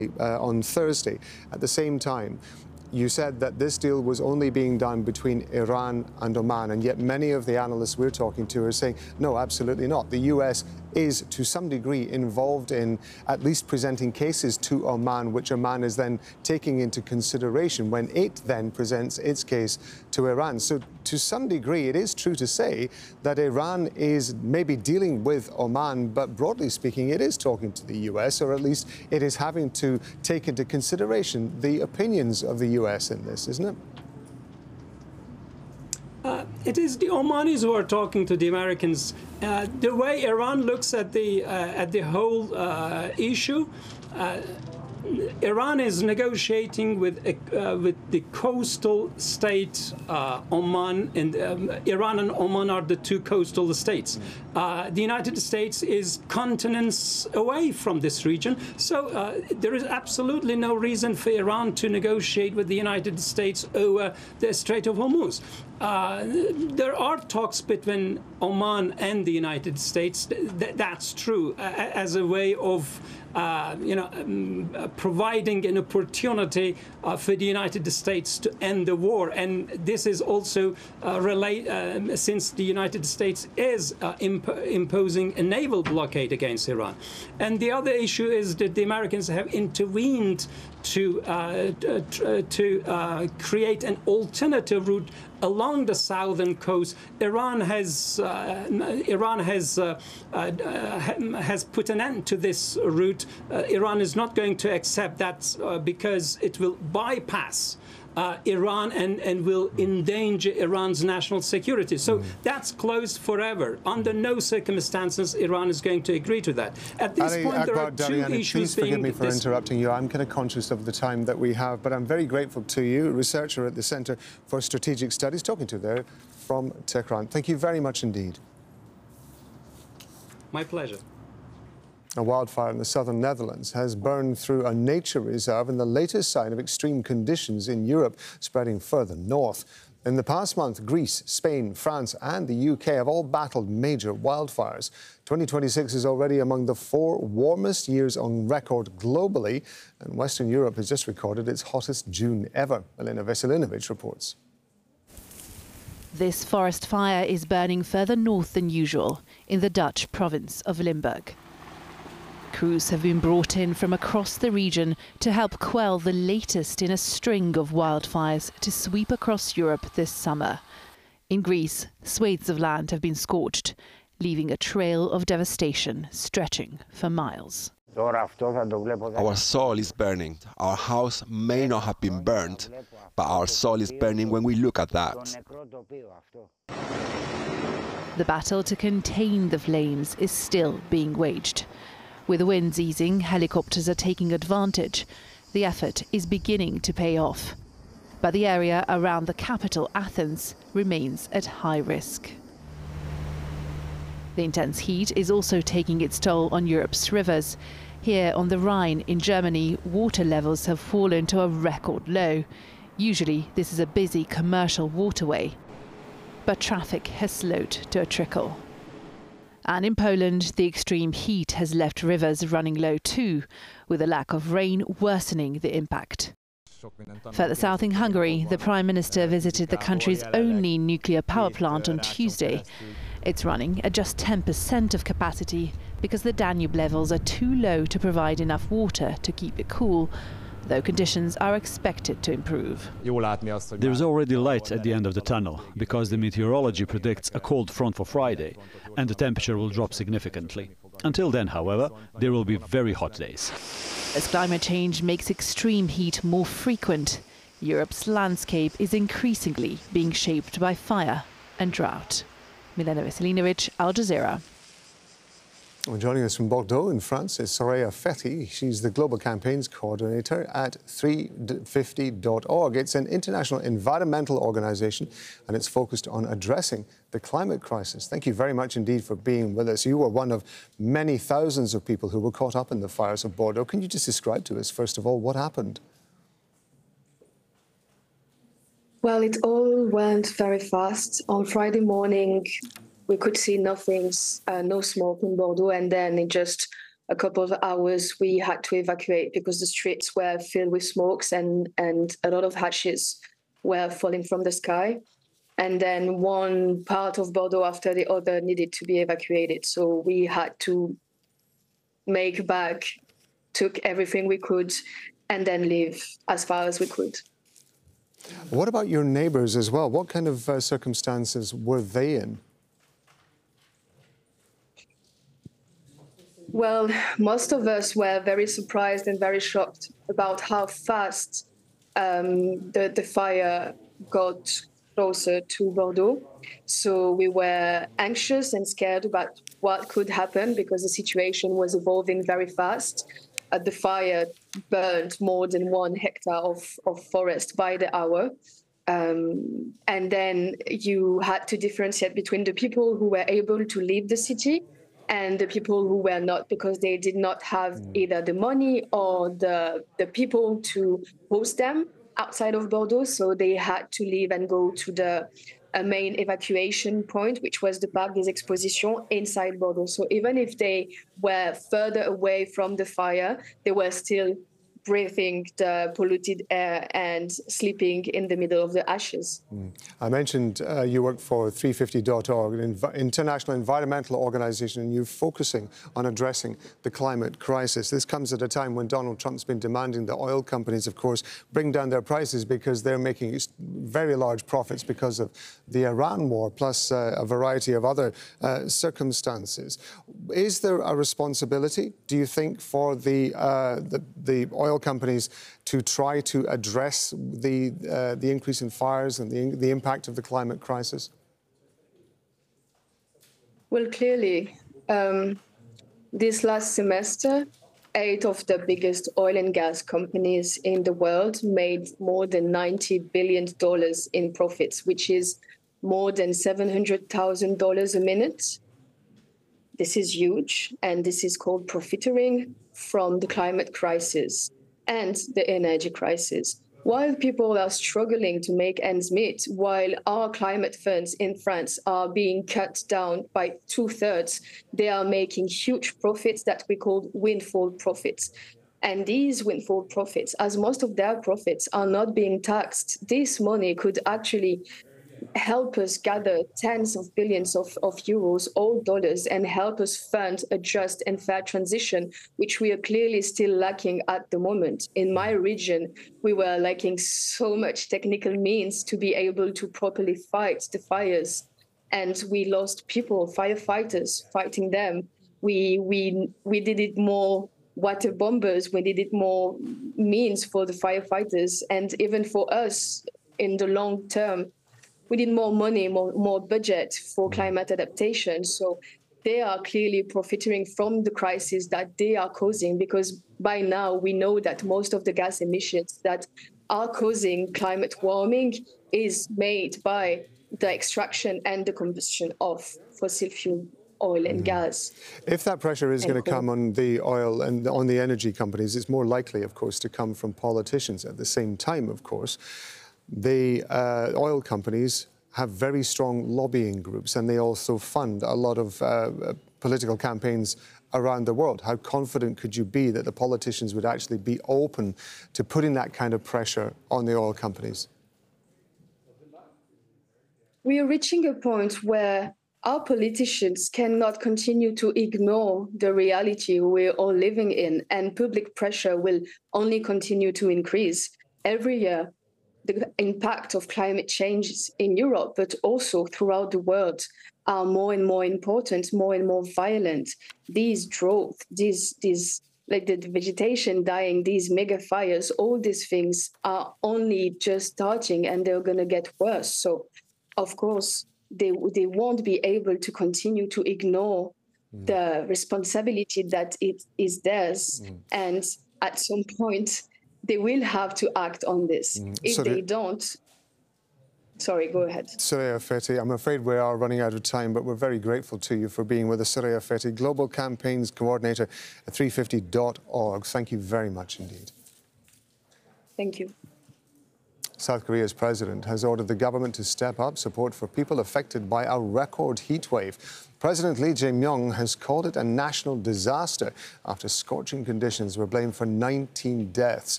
on Thursday. At the same time, you said that this deal was only being done between Iran and Oman, and yet many of the analysts we're talking to are saying, no, absolutely not. The U.S. is, to some degree, involved in at least presenting cases to Oman, which Oman is then taking into consideration when it then presents its case to Iran. So to some degree, it is true to say that Iran is maybe dealing with Oman, but broadly speaking, it is talking to the U.S., or at least it is having to take into consideration the opinions of the U.S. in this, isn't it? It is the Omanis who are talking to the Americans. The way Iran looks at the whole issue, Iran is negotiating with the coastal state Oman, and Iran and Oman are the two coastal states. The United States is continents away from this region, so there is absolutely no reason for Iran to negotiate with the United States over the Strait of Hormuz. There are talks between Oman and the United States. That's true, as a way of providing an opportunity for the United States to end the war. And this is also since the United States is imposing a naval blockade against Iran. And the other issue is that the Americans have intervened to create an alternative route along the southern coast. Iran has put an end to this route. Iran is not going to accept that because it will bypass Iran and will endanger Iran's national security. So that's closed forever. Under no circumstances Iran is going to agree to that. At this point, there are two issues. Please forgive me for interrupting you. I'm kind of conscious of the time that we have, but I'm very grateful to you, researcher at the Center for Strategic Studies, talking to there from Tehran. Thank you very much indeed. My pleasure. A wildfire in the southern Netherlands has burned through a nature reserve in the latest sign of extreme conditions in Europe, spreading further north. In the past month, Greece, Spain, France and the UK have all battled major wildfires. 2026 is already among the 4 warmest years on record globally, and Western Europe has just recorded its hottest June ever. Elena Veselinovic reports. This forest fire is burning further north than usual in the Dutch province of Limburg. Crews have been brought in from across the region to help quell the latest in a string of wildfires to sweep across Europe this summer. In Greece, swathes of land have been scorched, leaving a trail of devastation stretching for miles. Our soil is burning. Our house may not have been burnt, but our soil is burning when we look at that. The battle to contain the flames is still being waged. With the winds easing, helicopters are taking advantage. The effort is beginning to pay off. But the area around the capital, Athens, remains at high risk. The intense heat is also taking its toll on Europe's rivers. Here on the Rhine in Germany, water levels have fallen to a record low. Usually this is a busy commercial waterway, but traffic has slowed to a trickle. And in Poland, the extreme heat has left rivers running low too, with a lack of rain worsening the impact. Further south in Hungary, the Prime Minister visited the country's only nuclear power plant on Tuesday. It's running at just 10% of capacity because the Danube levels are too low to provide enough water to keep it cool, though conditions are expected to improve. There is already light at the end of the tunnel, because the meteorology predicts a cold front for Friday, and the temperature will drop significantly. Until then, however, there will be very hot days. As climate change makes extreme heat more frequent, Europe's landscape is increasingly being shaped by fire and drought. Milena Veselinovic, Al Jazeera. Well, joining us from Bordeaux in France is Soraya Fethi. She's the Global Campaigns Coordinator at 350.org. It's an international environmental organization, and it's focused on addressing the climate crisis. Thank you very much indeed for being with us. You were one of many thousands of people who were caught up in the fires of Bordeaux. Can you just describe to us, first of all, what happened? Well, it all went very fast. On Friday morning, we could see no smoke in Bordeaux, and then in just a couple of hours, we had to evacuate because the streets were filled with smokes and a lot of ashes were falling from the sky. And then one part of Bordeaux after the other needed to be evacuated. So we had to make back, took everything we could, and then leave as far as we could. What about your neighbours as well? What kind of circumstances were they in? Well, most of us were very surprised and very shocked about how fast the fire got closer to Bordeaux. So we were anxious and scared about what could happen because the situation was evolving very fast. The fire burned more than 1 hectare of forest by the hour. And then you had to differentiate between the people who were able to leave the city and the people who were not, because they did not have either the money or the people to host them outside of Bordeaux. So they had to leave and go to the main evacuation point, which was the Parc des Expositions inside Bordeaux. So even if they were further away from the fire, they were still breathing the polluted air and sleeping in the middle of the ashes. I mentioned you work for 350.org, an international environmental organization, and you're focusing on addressing the climate crisis. This comes at a time when Donald Trump's been demanding that oil companies, of course, bring down their prices because they're making very large profits because of the Iran war, plus a variety of other circumstances. Is there a responsibility, do you think, for the oil companies to try to address the increase in fires and the impact of the climate crisis? Well, clearly, this last semester, 8 of the biggest oil and gas companies in the world made more than $90 billion in profits, which is more than $700,000 a minute. This is huge, and this is called profiteering from the climate crisis and the energy crisis. While people are struggling to make ends meet, while our climate funds in France are being cut down by 2/3, they are making huge profits that we call windfall profits. And these windfall profits, as most of their profits are not being taxed, this money could actually help us gather tens of billions of euros or dollars and help us fund a just and fair transition, which we are clearly still lacking at the moment. In my region, we were lacking so much technical means to be able to properly fight the fires. And we lost people, firefighters, fighting them. We did it more water bombers, we needed more means for the firefighters. And even for us, in the long term, we need more money, more budget for climate adaptation. So they are clearly profiting from the crisis that they are causing, because by now we know that most of the gas emissions that are causing climate warming is made by the extraction and the combustion of fossil fuel oil and gas. If that pressure is going to come on the oil and on the energy companies, it's more likely, of course, to come from politicians. At the same time, of course, the oil companies have very strong lobbying groups, and they also fund a lot of political campaigns around the world. How confident could you be that the politicians would actually be open to putting that kind of pressure on the oil companies? We are reaching a point where our politicians cannot continue to ignore the reality we're all living in, and public pressure will only continue to increase. Every year, the impact of climate changes in Europe, but also throughout the world, are more and more important, more and more violent. These droughts, these like the vegetation dying, these mega fires, all these things are only just starting, and they're going to get worse. So, of course, they won't be able to continue to ignore the responsibility that it is theirs. And at some point, they will have to act on this. If they don't, sorry, go ahead. Soraya Fethi, I'm afraid we are running out of time, but we're very grateful to you for being with us. Soraya Fethi, Global Campaigns Coordinator at 350.org. Thank you very much indeed. Thank you. South Korea's president has ordered the government to step up support for people affected by a record heat wave. President Lee Jae-myung has called it a national disaster after scorching conditions were blamed for 19 deaths.